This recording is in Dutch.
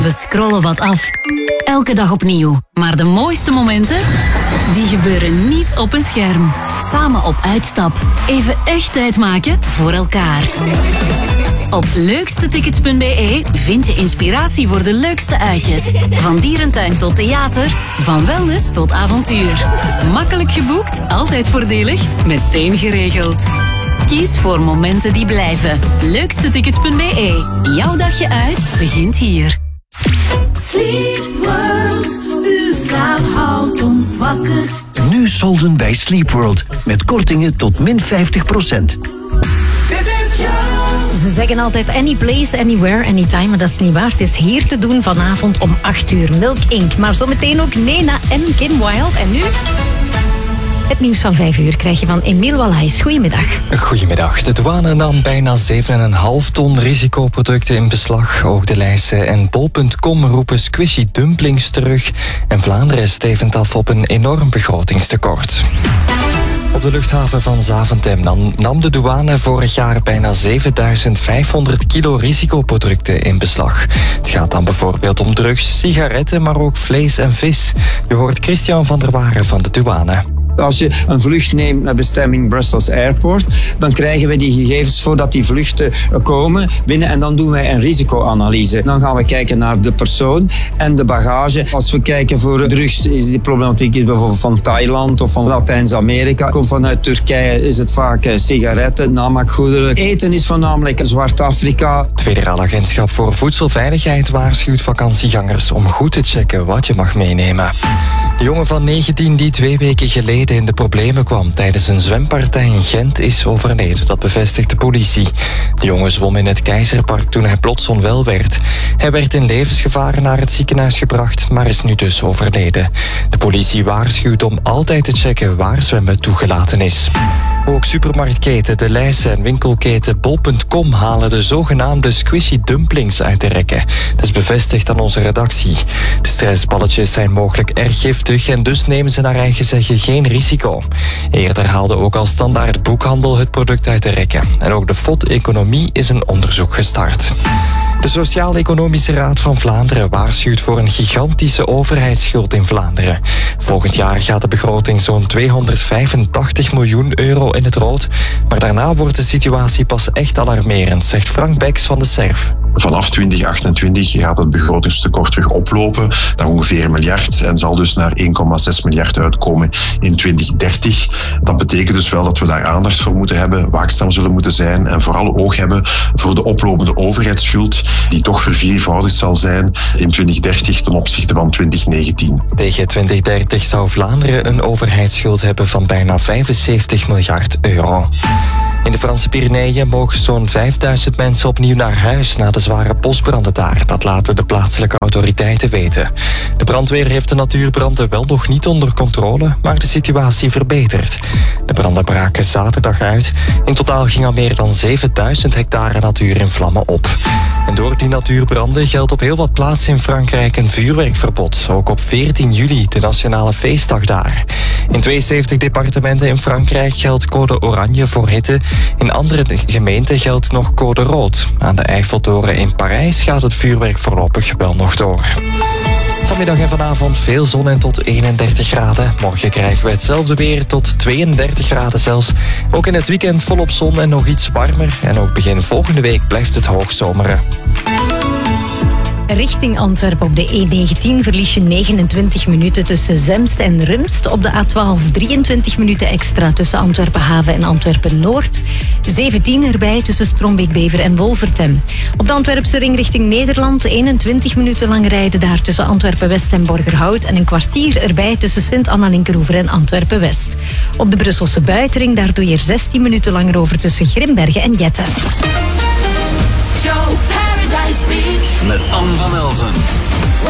We scrollen wat af. Elke dag opnieuw. Maar de mooiste momenten, die gebeuren niet op een scherm. Samen op uitstap. Even echt tijd maken voor elkaar. Op leukstetickets.be vind je inspiratie voor de leukste uitjes. Van dierentuin tot theater, van wellness tot avontuur. Makkelijk geboekt, altijd voordelig, meteen geregeld. Kies voor momenten die blijven. Leukstetickets.be. Jouw dagje uit begint hier. Sleep World, uw slaap houdt ons wakker. Nu solden bij Sleep World. Met kortingen tot min 50%. Ze zeggen altijd any place, anywhere, anytime, maar dat is niet waar. Het is hier te doen vanavond om 8 uur. Milk Inc. Maar zometeen ook Nena en Kim Wilde. En nu... Het nieuws van 5 uur krijg je van Emiel Wallace. Goedemiddag. Goedemiddag. De douane nam bijna 7,5 ton risicoproducten in beslag. Ook de Leijse en Bol.com roepen squishy dumplings terug. En Vlaanderen stevend af op een enorm begrotingstekort. Op de luchthaven van Zaventem nam de douane vorig jaar bijna 7500 kilo risicoproducten in beslag. Het gaat dan bijvoorbeeld om drugs, sigaretten, maar ook vlees en vis. Je hoort Christian van der Waren van de douane. Als je een vlucht neemt naar bestemming Brussels Airport, dan krijgen we die gegevens voordat die vluchten komen binnen en dan doen wij een risicoanalyse. Dan gaan we kijken naar de persoon en de bagage. Als we kijken voor drugs, is die problematiek bijvoorbeeld van Thailand of van Latijns-Amerika. Komt vanuit Turkije, is het vaak sigaretten, namaakgoederen. Eten is voornamelijk Zwart-Afrika. Het Federaal Agentschap voor Voedselveiligheid waarschuwt vakantiegangers om goed te checken wat je mag meenemen. De jongen van 19 die 2 weken geleden in de problemen kwam tijdens een zwempartij in Gent is overleden. Dat bevestigt de politie. De jongen zwom in het Keizerpark toen hij plots onwel werd. Hij werd in levensgevaar naar het ziekenhuis gebracht, maar is nu dus overleden. De politie waarschuwt om altijd te checken waar zwemmen toegelaten is. Ook supermarktketen De Leijse en winkelketen Bol.com halen de zogenaamde squishy dumplings uit de rekken. Dat is bevestigd aan onze redactie. De stressballetjes zijn mogelijk erg giftig en dus nemen ze naar eigen zeggen geen risico. Eerder haalde ook al Standaard Boekhandel het product uit de rekken. En ook de FOD-economie is een onderzoek gestart. De Sociaal-Economische Raad van Vlaanderen waarschuwt voor een gigantische overheidsschuld in Vlaanderen. Volgend jaar gaat de begroting zo'n 285 miljoen euro in het rood. Maar daarna wordt de situatie pas echt alarmerend, zegt Frank Beks van de SERF. Vanaf 2028 gaat het begrotingstekort terug oplopen naar ongeveer 1 miljard en zal dus naar 1,6 miljard uitkomen in 2030. Dat betekent dus wel dat we daar aandacht voor moeten hebben, waakzaam zullen moeten zijn en vooral oog hebben voor de oplopende overheidsschuld die toch verviervoudigd zal zijn in 2030 ten opzichte van 2019. Tegen 2030 zou Vlaanderen een overheidsschuld hebben van bijna 75 miljard euro. In de Franse Pyreneeën mogen zo'n 5000 mensen opnieuw naar huis na de zware bosbranden daar. Dat laten de plaatselijke autoriteiten weten. De brandweer heeft de natuurbranden wel nog niet onder controle, maar de situatie verbetert. De branden braken zaterdag uit. In totaal ging al meer dan 7000 hectare natuur in vlammen op. En door die natuurbranden geldt op heel wat plaatsen in Frankrijk een vuurwerkverbod. Ook op 14 juli, de nationale feestdag daar. In 72 departementen in Frankrijk geldt code oranje voor hitte. In andere gemeenten geldt nog code rood. Aan de Eiffeltoren in Parijs gaat het vuurwerk voorlopig wel nog door. Vanmiddag en vanavond veel zon en tot 31 graden. Morgen krijgen we hetzelfde weer tot 32 graden zelfs. Ook in het weekend volop zon en nog iets warmer. En ook begin volgende week blijft het hoogzomeren. Richting Antwerpen op de E19 verlies je 29 minuten tussen Zemst en Rumst. Op de A12 23 minuten extra tussen Antwerpen Haven en Antwerpen Noord. 17 erbij tussen Strombeek-Bever en Wolvertem. Op de Antwerpse ring richting Nederland 21 minuten lang rijden daar tussen Antwerpen West en Borgerhout. En een kwartier erbij tussen Sint-Anna-Linkeroever en Antwerpen West. Op de Brusselse buitenring daar doe je er 16 minuten langer over tussen Grimbergen en Jetten. Joe Paradise Beach Met Anne van Elzen.